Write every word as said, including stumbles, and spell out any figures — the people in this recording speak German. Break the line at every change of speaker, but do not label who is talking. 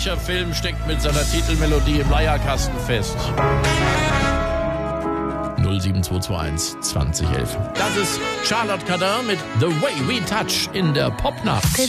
Welcher Film steckt mit seiner Titelmelodie im Leierkasten fest? null sieben zwei zwei eins zwanzig elf. Das ist Charlotte Cardin mit The Way We Touch in der Popnacht.